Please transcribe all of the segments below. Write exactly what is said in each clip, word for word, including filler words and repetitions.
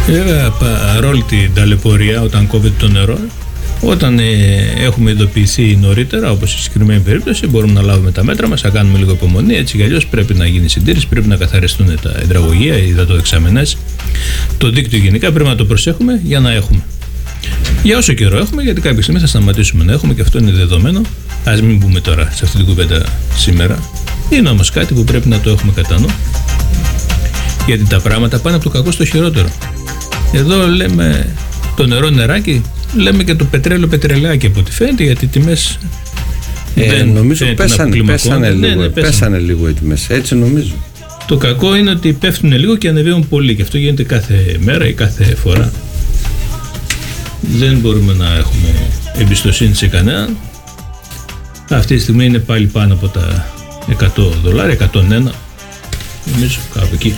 Βέβαια, παρόλη την ταλαιπωρία, όταν κόβεται το νερό, όταν ε, έχουμε ειδοποιηθεί νωρίτερα, όπως στη συγκεκριμένη περίπτωση, μπορούμε να λάβουμε τα μέτρα μας, να κάνουμε λίγο υπομονή. Έτσι κι αλλιώς πρέπει να γίνει συντήρηση, πρέπει να καθαριστούν τα υδραγωγεία, οι υδατοδεξαμενές. Το δίκτυο γενικά πρέπει να το προσέχουμε για να έχουμε. Για όσο καιρό έχουμε, γιατί κάποια στιγμή θα σταματήσουμε να έχουμε και αυτό είναι δεδομένο. Ας μην μπούμε τώρα σε αυτή την κουβέντα σήμερα. Είναι όμως κάτι που πρέπει να το έχουμε κατά νου. Γιατί τα πράγματα πάνε από το κακό στο χειρότερο. Εδώ λέμε το νερό νεράκι, λέμε και το πετρέλαιο πετρελάκι από ό,τι φαίνεται, γιατί οι τιμές ε, δεν νομίζω πέσανε, πέσανε, λίγο, ναι, ναι, πέσανε. πέσανε λίγο οι τιμές, έτσι νομίζω. Το κακό είναι ότι πέφτουν λίγο και ανεβαίνουν πολύ και αυτό γίνεται κάθε μέρα ή κάθε φορά. Δεν μπορούμε να έχουμε εμπιστοσύνη σε κανέναν. Αυτή τη στιγμή είναι πάλι πάνω από τα εκατό δολάρια, εκατόν ένα, νομίζω κάπου εκεί.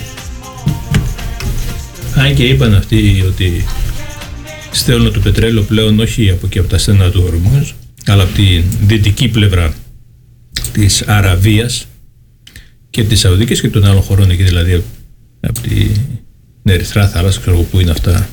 Αν και είπαν αυτοί ότι στέλνουν το πετρέλαιο πλέον όχι από εκεί από τα στενά του Ορμούζ, αλλά από τη δυτική πλευρά της Αραβίας και της Σαουδικής και των άλλων χωρών εκεί, δηλαδή από την Ερυθρά θάλασσα, ξέρω που είναι αυτά,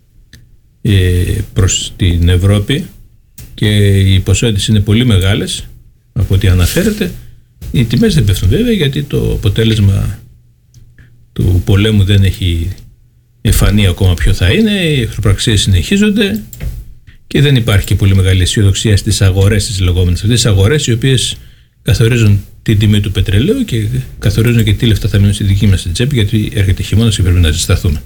προς την Ευρώπη, και οι ποσότητες είναι πολύ μεγάλες από ό,τι αναφέρεται. Οι τιμές δεν πέφτουν βέβαια, γιατί το αποτέλεσμα του πολέμου δεν έχει εφανεί ακόμα ποιο θα είναι, οι εχθροπραξίες συνεχίζονται και δεν υπάρχει και πολύ μεγάλη αισιοδοξία στις αγορές, τις λεγόμενες αυτές αγορές, οι οποίες καθορίζουν την τιμή του πετρελαίου και καθορίζουν και τι λεφτά θα μείνουν στη δική μας τσέπη, γιατί έρχεται χειμώνας και πρέπει να ζεσταθούμε.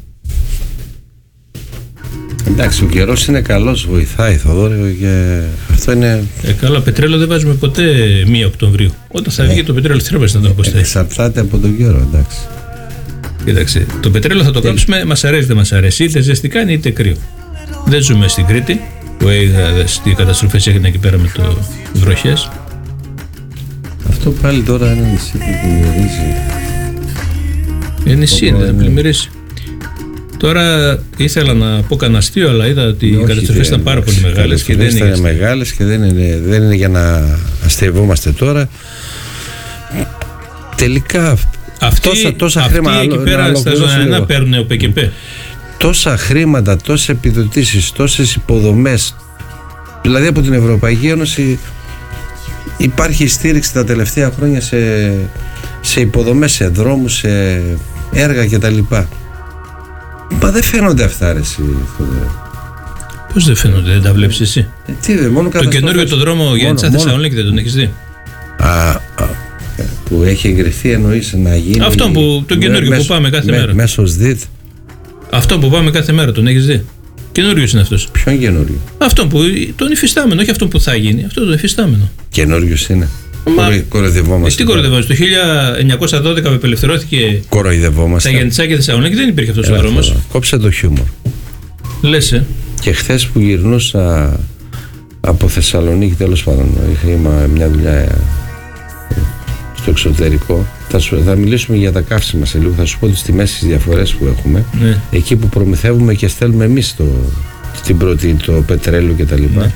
Εντάξει, ο καιρός είναι καλός, βοηθάει, Θοδόρη, και αυτό είναι. Ε, καλά, πετρέλαιο δεν βάζουμε ποτέ πρώτη Οκτωβρίου. Όταν θα βγει ε, το πετρέλαιο, θρέπασε να το αποσταθεί. Εξαρτάται από τον καιρό, εντάξει. Κοίταξε, το πετρέλαιο θα το κάψουμε, μας αρέσει, δεν μας αρέσει, είτε ζεστικά είναι είτε κρύο. Δεν ζούμε στην Κρήτη, που οι καταστροφές έγιναν εκεί πέρα με το βροχές. Αυτό πάλι τώρα είναι νησί που πλημμυρίζει. Είναι νησί, είναι, δεν πλημμυρίζει. Τώρα ήθελα να πω κανένα αστείο, αλλά είδα ότι οι καταστροφές ήταν πάρα πολύ μεγάλες και δεν είναι μεγάλες και δεν είναι, δεν είναι για να αστειευόμαστε τώρα. Τελικά αυτοί, τόσα, τόσα αυτοί χρήματα εκεί πέρα στα ζωντανά παίρνουν ο ΠΚΠ. Τόσα χρήματα, τόσες επιδοτήσεις, τόσες υποδομές, δηλαδή από την Ευρωπαϊκή Ένωση υπάρχει στήριξη τα τελευταία χρόνια σε, σε υποδομές, σε δρόμους, σε έργα κτλ. Μα δεν φαίνονται αυτά, ρε εσύ. Πώς δεν φαίνονται, δεν τα βλέπεις εσύ? Ε, τι, μόνο το καινούριο το δρόμο για Νίτσα Θεσσαλονίκη δεν τον έχεις δει? Α, α, που έχει εγκριθεί εννοείς να γίνει. Αυτό που, το καινούριο που πάμε κάθε με, μέρα. Μέσος ΔΙΤ. Αυτό που πάμε κάθε μέρα, τον έχεις δει? Καινούριος είναι αυτός. Ποιον καινούριο? Αυτό που, τον υφιστάμενο, όχι αυτό που θα γίνει, αυτό το υφιστάμενο. Καινούριος είναι. Μα, κοροϊδευόμαστε. Τι κοροϊδευόμαστε? Το χίλια εννιακόσια δώδεκα που απελευθερώθηκε κοροϊδευόμαστε. Τα Γεννητσάκια Θεσσαλονίκη δεν υπήρχε αυτός ο δρόμος. Κόψε το χιούμορ. Λες, ε. Και χθες που γυρνούσα από Θεσσαλονίκη, τέλος πάντων, είχα μια δουλειά στο εξωτερικό. Θα, σου, θα μιλήσουμε για τα καύσιμα σε λίγο. Θα σου πω τις τιμές, τις διαφορές που έχουμε. Ναι. Εκεί που προμηθεύουμε και στέλνουμε εμείς το, στην πρώτη, το πετρέλαιο κτλ. Ναι.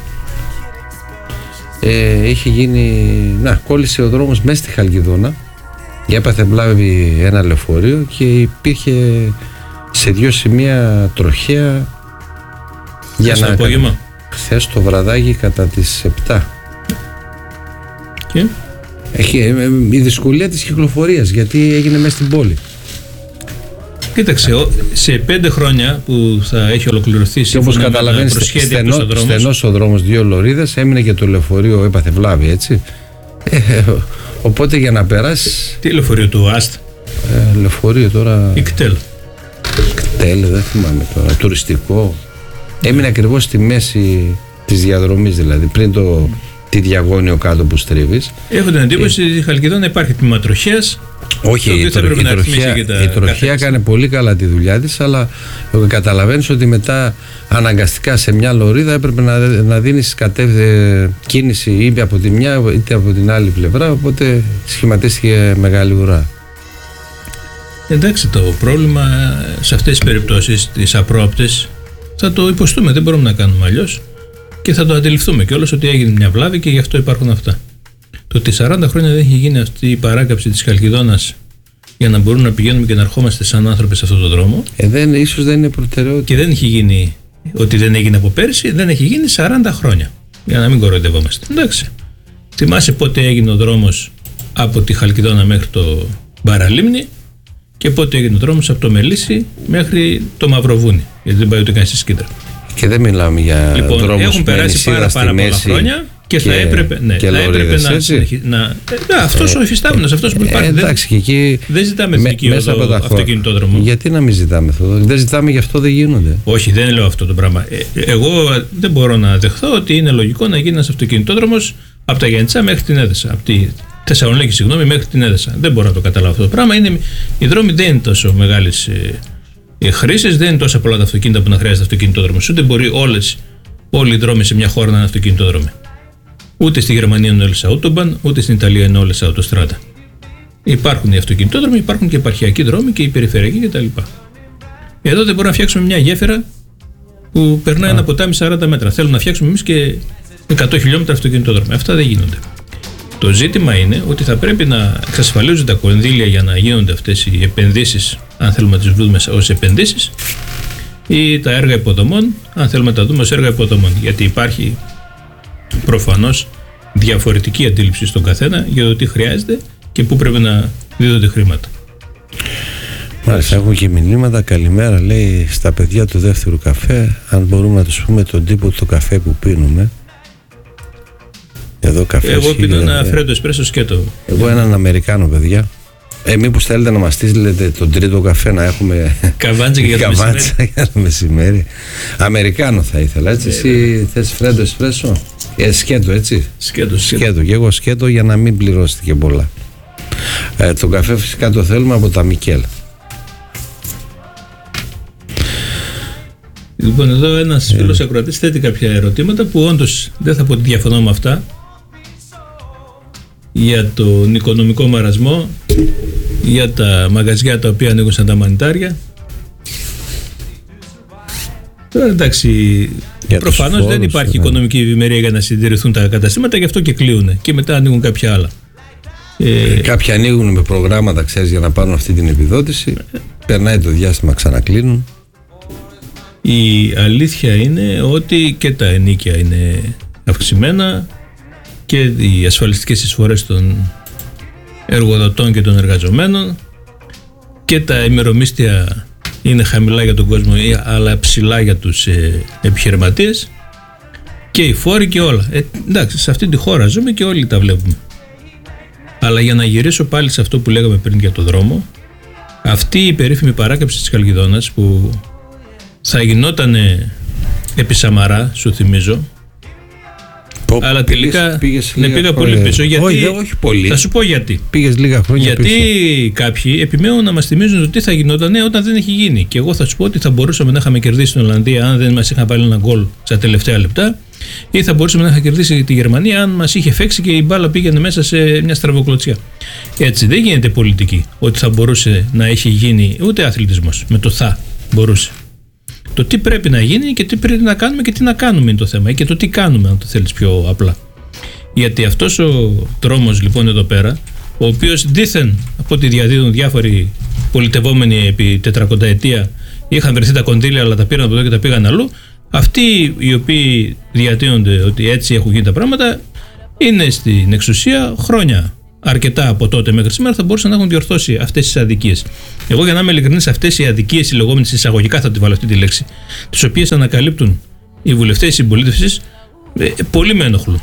Ε, είχε γίνει, να, κόλλησε ο δρόμος μέσα στη Χαλκιδόνα, έπαθε βλάβη ένα λεωφορείο και υπήρχε σε δύο σημεία τροχαία για να απόγευμα. Χθες το βραδάκι κατά τις επτά. Και έχει, η δυσκολία της κυκλοφορίας, γιατί έγινε μέσα στην πόλη. Κοίταξε, σε πέντε χρόνια που θα έχει ολοκληρωθεί και όπως καταλαβαίνεις, στενό, ο στενός ο δρόμος, δύο λωρίδες, έμεινε και το λεωφορείο, έπαθε βλάβη, έτσι. Ε, οπότε για να περάσεις. Τι λεωφορείο του ΑΣΤ? Ε, λεωφορείο τώρα. Η ΚΤΕΛ. ΚΤΕΛ, δεν θυμάμαι τώρα. Τουριστικό. Έμεινε ακριβώς στη μέση της διαδρομής, δηλαδή πριν το, τη διαγώνιο κάτω που στρίβεις. Έχω την εντύπωση ότι ε, η Χαλκιδόνα υπάρχει τμήμα τροχέας. Όχι, η, τρο, η τροχιά, η τροχιά έκανε πολύ καλά τη δουλειά της, αλλά καταλαβαίνεις ότι μετά αναγκαστικά σε μια λωρίδα έπρεπε να, να δίνεις κατευ, ε, κίνηση είτε από τη μια είτε από την άλλη πλευρά, οπότε σχηματίστηκε μεγάλη ουρά. Εντάξει, το πρόβλημα σε αυτές τις περιπτώσεις, τις απρόοπτες, θα το υποστούμε, δεν μπορούμε να κάνουμε αλλιώς και θα το αντιληφθούμε κιόλας ότι έγινε μια βλάβη και γι' αυτό υπάρχουν αυτά. Το ότι σαράντα χρόνια δεν έχει γίνει αυτή η παράκαψη της Χαλκιδόνας για να μπορούμε να πηγαίνουμε και να ερχόμαστε σαν άνθρωποι σε αυτόν τον δρόμο. Ε, δεν, ίσως δεν είναι προτεραιότητα. Και δεν έχει γίνει, ότι δεν έγινε από πέρσι, δεν έχει γίνει σαράντα χρόνια. Για να μην κοροϊδευόμαστε. Εντάξει. Θυμάσαι πότε έγινε ο δρόμος από τη Χαλκιδόνα μέχρι το Μπαραλίμνη και πότε έγινε ο δρόμος από το Μελίσι μέχρι το Μαυροβούνι. Γιατί δεν πάει ούτε καν στη Σκύτρα. Και δεν μιλάμε για λοιπόν, δρόμους έχουν περάσει πάρα, πάρα πολλά χρόνια και, και θα έπρεπε, ναι, θα έπρεπε να, συνεχί, να ε, αυτός ε, ο υφιστάμενος, αυτός που υπάρχει. Ε, εντάξει, δεν, εκεί, δεν ζητάμε εθνική οδό αυτοκινητόδρομο. Γιατί να μην ζητάμε αυτό? Δεν ζητάμε, γι' αυτό δεν γίνονται. Όχι, δεν λέω αυτό το πράγμα. Ε, εγώ δεν μπορώ να δεχθώ ότι είναι λογικό να γίνει ένας αυτοκινητόδρομος από τα Γιάννητσά μέχρι την Έδεσα. Από τη Θεσσαλονίκη, συγγνώμη, μέχρι την Έδεσα. Δεν μπορώ να το καταλάβω αυτό το πράγμα. Είναι, οι δρόμοι δεν είναι τόσο μεγάλες ε, χρήσεις, δεν είναι τόσο πολλά τα αυτοκίνητα που να χρειάζεται αυτοκινητόδρομος. Ούτε μπορεί όλες, όλοι οι δρόμοι σε μια χώρα να είναι αυτοκινητόδρομοι. Ούτε στη Γερμανία είναι όλες Autobahn, ούτε στην Ιταλία είναι όλες Autostrada. Υπάρχουν οι αυτοκινητόδρομοι, υπάρχουν και επαρχιακοί δρόμοι και οι περιφερειακοί κτλ. Εδώ δεν μπορούμε να φτιάξουμε μια γέφυρα που περνάει ένα ποτάμι σαράντα μέτρα. Θέλουμε να φτιάξουμε εμείς και εκατό χιλιόμετρα αυτοκινητόδρομοι. Αυτά δεν γίνονται. Το ζήτημα είναι ότι θα πρέπει να εξασφαλίζονται τα κονδύλια για να γίνονται αυτές οι επενδύσεις, αν θέλουμε να τις δούμε ως επενδύσεις, ή τα έργα υποδομών, αν θέλουμε να τα δούμε ως έργα υποδομών. Γιατί υπάρχει προφανώς διαφορετική αντίληψη στον καθένα για το τι χρειάζεται και πού πρέπει να δίδονται χρήματα. Μάλιστα, έχω και μηνύματα. Καλημέρα, λέει, στα παιδιά του δεύτερου καφέ. Αν μπορούμε να τους πούμε τον τύπο του καφέ που πίνουμε. Εδώ καφέ. Εγώ πίνω ένα φρέντο εσπρέσο σκέτο. Εγώ έναν Αμερικάνο, παιδιά. Ε, μήπως θέλετε να μας στείλετε τον τρίτο καφέ να έχουμε καβάντσα για, για το μεσημέρι. Αμερικάνο θα ήθελα, έτσι. Εσύ yeah. θες φρέντο εσπρέσο? Ε, σκέτο, έτσι. Σκέτο, σκέτο. σκέτο. Και εγώ σκέτο για να μην πληρώσετε και πολλά. Ε, το καφέ φυσικά το θέλουμε από τα Μικέλ. Λοιπόν, εδώ ένας yeah. φίλος ακροατής θέτει κάποια ερωτήματα που όντως δεν θα πω ότι διαφωνώ με αυτά. Για τον οικονομικό μαρασμό, για τα μαγαζιά τα οποία ανοίγουν σαν τα μανιτάρια. Τώρα εντάξει, προφανώς δεν υπάρχει ναι. οικονομική ευημερία για να συντηρηθούν τα καταστήματα, γι' αυτό και κλείουν και μετά ανοίγουν κάποια άλλα. Ε, Κάποιοι ανοίγουν με προγράμματα, ξέρεις, για να πάρουν αυτή την επιδότηση. Περνάει το διάστημα, ξανακλείνουν. Η αλήθεια είναι ότι και τα ενοίκια είναι αυξημένα και οι ασφαλιστικές εισφορές των εργοδοτών και των εργαζομένων και τα ημερομίσθια είναι χαμηλά για τον κόσμο αλλά ψηλά για τους ε, επιχειρηματίες και οι φόροι και όλα. Ε, εντάξει, σε αυτή τη χώρα ζούμε και όλοι τα βλέπουμε. Αλλά για να γυρίσω πάλι σε αυτό που λέγαμε πριν για το δρόμο, αυτή η περίφημη παράκαψη της Χαλκιδόνας που θα γινόταν επί Σαμαρά, σου θυμίζω, Πο, αλλά τελικά πήγες, ναι, πήγα πολύ πίσω. Γιατί, όχι, όχι πολύ. Θα σου πω γιατί. Πήγες λίγα χρόνια γιατί πίσω. Γιατί κάποιοι επιμένουν να μας θυμίζουν το τι θα γινόταν όταν δεν έχει γίνει. Και εγώ θα σου πω ότι θα μπορούσαμε να είχαμε κερδίσει την Ολλανδία αν δεν μας είχαν βάλει ένα γκολ στα τελευταία λεπτά, ή θα μπορούσαμε να είχαμε κερδίσει τη Γερμανία αν μας είχε φέξει και η μπάλα πήγαινε μέσα σε μια στραβοκλωτσιά. Έτσι δεν γίνεται πολιτική ότι θα μπορούσε να έχει γίνει, ούτε αθλητισμός. Με το θα μπορούσε. Το τι πρέπει να γίνει και τι πρέπει να κάνουμε και τι να κάνουμε είναι το θέμα, και το τι κάνουμε, αν το θέλεις πιο απλά. Γιατί αυτός ο τρόμος λοιπόν εδώ πέρα, ο οποίος δήθεν από ό,τι διαδίδουν διάφοροι πολιτευόμενοι επί τετρακονταετία, είχαν βρεθεί τα κονδύλια αλλά τα πήραν από εδώ και τα πήγαν αλλού, αυτοί οι οποίοι διατείνονται ότι έτσι έχουν γίνει τα πράγματα είναι στην εξουσία χρόνια. Αρκετά από τότε μέχρι σήμερα θα μπορούσαν να έχουν διορθώσει αυτές τις αδικίες. Εγώ, για να είμαι ειλικρινής, αυτές οι αδικίες, οι λεγόμενες εισαγωγικά, θα τη βάλω αυτή τη λέξη, τις οποίες ανακαλύπτουν οι βουλευτές της συμπολίτευσης, ε, πολύ με ενοχλούν.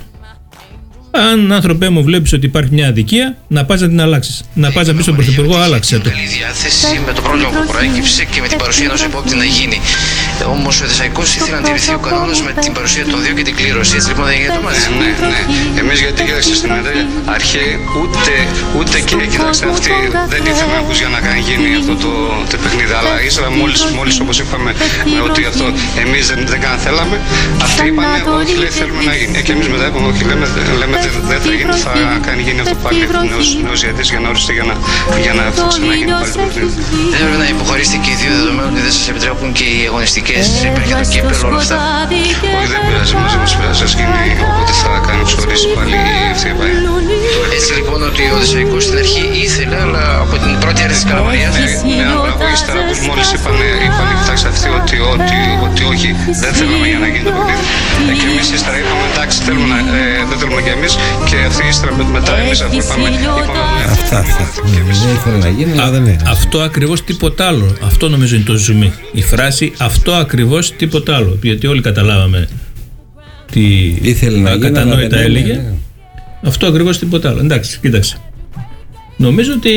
Αν, άνθρωπέ μου, βλέπεις ότι υπάρχει μια αδικία, να πας να την αλλάξεις. Να πας να πεις στον Πρωθυπουργό, άλλαξε το. Καλή διάθεση με το πρόβλημα που προέκυψε και με την παρουσία ενός υπόπτη να γίνει. Όμως ο Θεσσαλικός ήθελε να τηρηθεί ο κανόνας με την παρουσία των δύο και την κλήρωση. Έτσι λοιπόν δεν γίνεται μαζί. Ναι, ναι. Εμείς γιατί κοίταξε στην αρχή ούτε, ούτε και κοίταξε αυτή δεν ήθελε να ακούσει για να κάνει γίνει αυτό το, το παιχνίδι. Αλλά ύστερα μόλις, μόλις όπως είπαμε ότι αυτό εμείς δεν, δεν καν θέλαμε, αυτοί είπανε όχι, λέει, θέλουμε να γίνει. Και εμείς μετά είπαμε όχι, λέμε, λέμε δεν θα γίνει, θα κάνει γίνει αυτό πάλι νέος, νέος διαιτής για να οριστεί για να, για να ξαναγίνει πάλι το παιχνίδι. Δεν έπρεπε να υποχωρήσετε και οι δύο δεδομένου ότι δεν σας επιτρέπουν και οι αγωνιστικές, υπήρχε το κύπελλο, όλα αυτά. Όχι, δεν πειράζει, μαζί μας πειράζει, ας γίνει, οπότε θα κάνει ξορίσει πάλι αυτή η πάει. έτσι λοιπόν ότι ο Δεσσαϊκός στην αρχή ήθελε, αλλά από την πρώτη αίρεση της Καλαμαρίας. Ναι, ναι, αλλά ύστερα που μόλις είπαν, είπαν οι κοιτάξτε αυτοί ότι, ότι, ότι όχι, δεν θέλουμε για να γίνει το παιχνίδι. Ε, και εμείς ύστερα είπαμε εντάξει, θέλουμε να, ε, δεν θέλουμε και εμείς. Και αυτοί ύστερα μετά εμείς αφού είπαμε, είπαμε Αυτά, αυτά. Δεν ήθελε να γίνει, αλλά δεν είναι. Αυτό ακριβώς τίποτα άλλο. Αυτό νομίζω είναι το ζουμί. Η φράση αυτό ακριβώς τίποτα άλλο. Γιατί όλοι καταλάβαμε τι ήθελε να γίνει, ακατανόητα αλλά δεν έλεγε. είναι, ναι. Αυτό ακριβώς τίποτα άλλο. Εντάξει, κοίταξε. Νομίζω ότι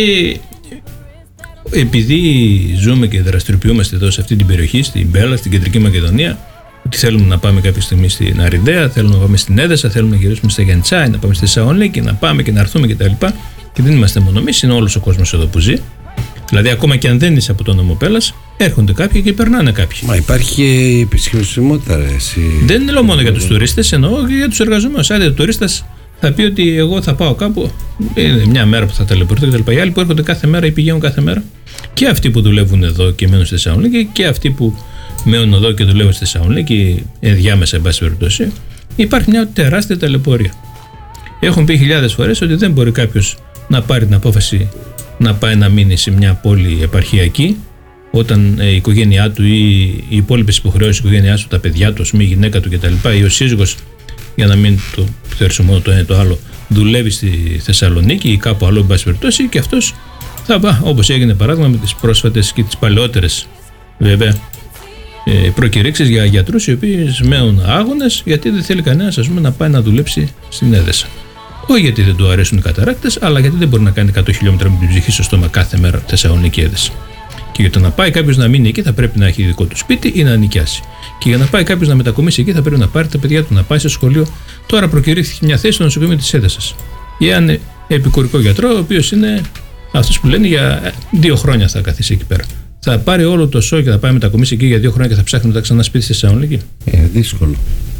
επειδή ζούμε και δραστηριοποιούμαστε εδώ σε αυτή την περιοχή, στην Μπέλα, στην Κεντρική Μακεδονία, ότι θέλουμε να πάμε κάποια στιγμή στην Αριδαία, θέλουμε να πάμε στην Έδεσα, θέλουμε να γυρίσουμε στα Γιαννιτσάι, να πάμε στη Θεσσαλονίκη, να πάμε και να έρθουμε κτλ. Και, και δεν είμαστε μόνο εμείς, είναι όλος ο κόσμος εδώ που ζει. Δηλαδή, ακόμα και αν δεν είσαι από τον νομό Πέλλας, έρχονται κάποιοι και περνάνε κάποιοι. Μα υπάρχει και η επισκεψιμότητα, ρε, εσύ. Δεν λέω μόνο για τους τουρίστες, εννοώ και για τους εργαζομένους. Άντε, ο τουρίστας θα πει ότι εγώ θα πάω κάπου, είναι μια μέρα που θα ταλαιπωρηθώ κτλ. Οι άλλοι που έρχονται κάθε μέρα ή πηγαίνουν κάθε μέρα, και αυτοί που δουλεύουν εδώ και μένουν στη Θεσσαλονίκη, και αυτοί που μένουν εδώ και δουλεύουν στη Θεσσαλονίκη, ενδιάμεσα, εν πάση περιπτώσει, υπάρχει μια τεράστια ταλαιπωρία. Έχουν πει χιλιάδες φορές ότι δεν μπορεί κάποιος να πάρει την απόφαση να πάει να μείνει σε μια πόλη επαρχιακή, όταν η οικογένειά του ή οι υπόλοιπες υποχρεώσεις της οικογένειάς του, τα παιδιά του, η γυναίκα του κτλ., ή ο σύζυγος, για να μην το θεωρήσω μόνο το ένα ή το άλλο, δουλεύει στη Θεσσαλονίκη ή κάπου άλλο, εν πάση περιπτώσει, και αυτός θα πάει, όπως έγινε παράδειγμα με τις πρόσφατες και τις παλαιότερες βέβαια προκηρύξεις για γιατρούς οι οποίοι μένουν άγονες γιατί δεν θέλει κανένας, ας πούμε, να πάει να δουλέψει στην Έδεσα. Όχι γιατί δεν του αρέσουν οι καταράκτες, αλλά γιατί δεν μπορεί να κάνει εκατό χιλιόμετρα με την ψυχή στο στόμα κάθε μέρα Θεσσαλονίκη Έδεσα. Και για το να πάει κάποιος να μείνει εκεί θα πρέπει να έχει δικό του σπίτι ή να νοικιάσει. Και για να πάει κάποιος να μετακομίσει εκεί θα πρέπει να πάρει τα παιδιά του, να πάει σε σχολείο. Τώρα προκηρύχθηκε μια θέση στο νοσοκομείο της Έδεσας για έναν επικουρικό γιατρό, ο οποίος είναι αυτός που λένε για δύο χρόνια θα καθίσει εκεί πέρα. Θα πάρει όλο το σοκ και θα πάει μετακομίσει εκεί για δύο χρόνια και θα ψάχνει μετά ξανά σπίτι στη Θεσσαλονίκη. Ε, δύσκολο.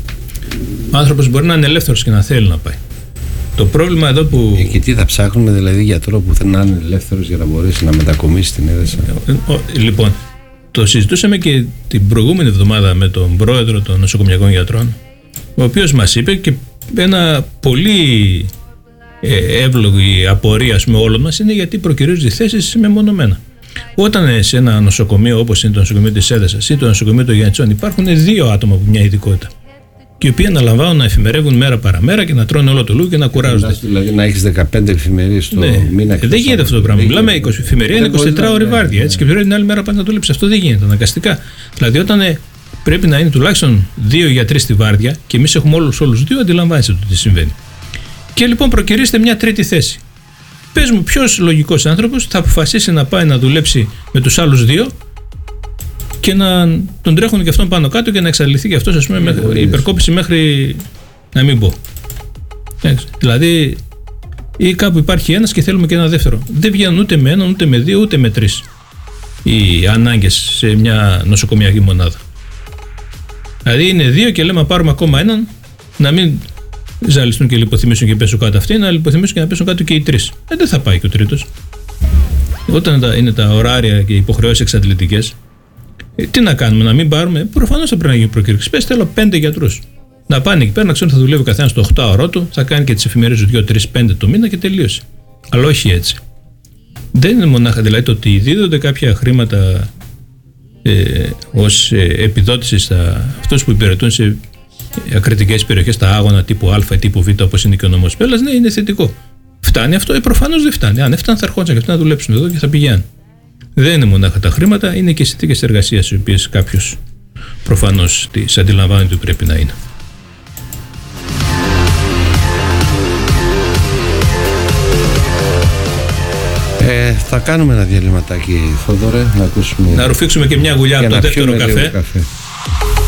Ο άνθρωπος μπορεί να είναι ελεύθερος και να θέλει να πάει. Το πρόβλημα εδώ που. Ε, και τι θα ψάχνουμε, δηλαδή, γιατρό που θα είναι ελεύθερος για να μπορέσει να μετακομίσει στην Έδεσα. Λοιπόν, το συζητούσαμε και την προηγούμενη εβδομάδα με τον πρόεδρο των νοσοκομιακών γιατρών, ο οποίος μας είπε και ένα πολύ εύλογη απορία, ας πούμε, όλων μας είναι γιατί προκυρίζονται θέσεις μεμονωμένα. Όταν σε ένα νοσοκομείο όπως είναι το νοσοκομείο της Έδεσας ή το νοσοκομείο των Γιαννιτσών υπάρχουν δύο άτομα από μια ειδικότητα, και οι οποίοι αναλαμβάνουν να εφημερεύουν μέρα παραμέρα και να τρώνε όλο το λούκι και να κουράζονται. Δηλαδή να έχεις δεκαπέντε εφημερίες το ναι. μήνα. Δεν γίνεται αυτό το πράγμα. Μιλάμε είκοσι εφημερία, είναι εικοσιτετράωρη βάρδια. Έτσι, και την άλλη μέρα πάνε να δουλέψει. Αυτό δεν γίνεται αναγκαστικά. Δηλαδή, όταν ε, πρέπει να είναι τουλάχιστον δύο για τρεις στη βάρδια και εμείς έχουμε όλους όλους δύο, αντιλαμβάνεσαι το τι συμβαίνει. Και λοιπόν προκυρήστε μια τρίτη θέση. Πες μου, ποιος λογικός άνθρωπος θα αποφασίσει να πάει να δουλέψει με τους άλλους δύο και να τον τρέχουν και αυτόν πάνω κάτω και να εξαλειφθεί και αυτός, ας πούμε, μέχρι, η υπερκόπηση μέχρι να μην πω. Έτσι. Δηλαδή, ή κάπου υπάρχει ένας και θέλουμε και ένα δεύτερο. Δεν βγαίνουν ούτε με έναν, ούτε με δύο, ούτε με τρεις οι ανάγκες σε μια νοσοκομιακή μονάδα. Δηλαδή, είναι δύο και λέμε να πάρουμε ακόμα έναν, να μην ζαλιστούν και λιποθυμίσουν και πέσουν κάτω αυτοί, να λιποθυμίσουν και να πέσουν κάτω και οι τρεις. Ε, δεν θα πάει και ο τρίτος. Όταν είναι τα ωράρια και οι υποχρεώσεις εξαντλητικές, ε, τι να κάνουμε, να μην πάρουμε. Προφανώς θα πρέπει να γίνει προκήρυξη. Πες, θέλω πέντε γιατρούς. Να πάνε εκεί πέρα, να ξέρουν ότι θα δουλεύει ο καθένας το οκτάωρό του, θα κάνει και τις εφημερίες του δύο, τρεις, πέντε το μήνα και τελείωσε. Αλλά όχι έτσι. Δεν είναι μονάχα δηλαδή το ότι δίδονται κάποια χρήματα ε, ως ε, επιδότηση στα αυτούς που υπηρετούν σε ακριτικές περιοχές, τα άγωνα τύπου Α ή τύπου Β, όπως είναι και ο νομός Πέλλας, ναι, είναι θετικό. Φτάνει αυτό, ε, προφανώς δεν φτάνει. Αν έφτανε, θα ερχόντουσαν και αυτοί να δουλέψουν εδώ και θα πηγαίνουν. Δεν είναι μονάχα τα χρήματα, είναι και οι συνθήκες εργασίας, οι οποίες κάποιος προφανώς τις αντιλαμβάνεται ότι πρέπει να είναι. Ε, θα κάνουμε ένα διαλυματάκι, Θόδωρε, να ακούσουμε. Να ρουφήξουμε και μια γουλιά από το δεύτερο καφέ. καφέ.